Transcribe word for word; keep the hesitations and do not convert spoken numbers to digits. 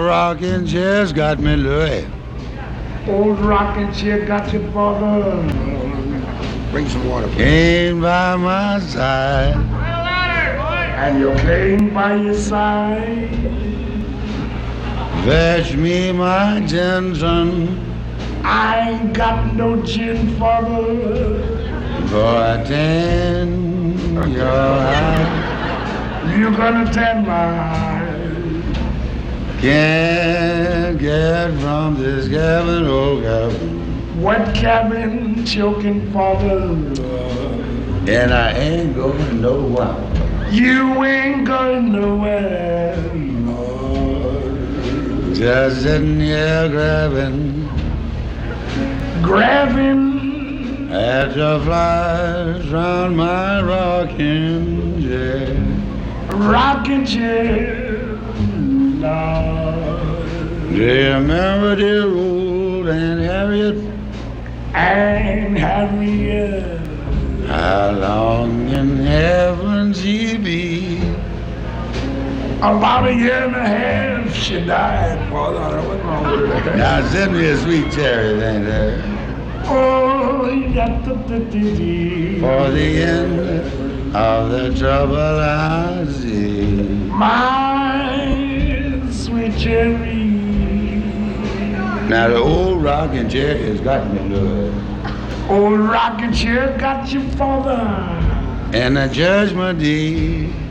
rocking chair's got me, Louie. Old rocking chair got your father. Bring some water, please. Came by my side. And your cane by your side. Fetch me my gin, son. I ain't got no gin, father. For I tan your eye. You're gonna tan my eye. Can't get from this cabin, old cabin. What cabin, choking father? And I ain't going nowhere. You ain't going nowhere. Just sitting here grabbing, grabbing at your flies round my rocking chair. Rocking chair, Lord. Do you remember dear old Aunt Harriet? Aunt Harriet. How long in heaven she be? About a year and a half she died, father. What's wrong with that? Now send me a sweet cherry, ain't there? Oh, you got the the For the end of the trouble I see. My sweet cherry. Now the old rocking chair has got me, Lord. Old rocking chair got your father. And the judgment day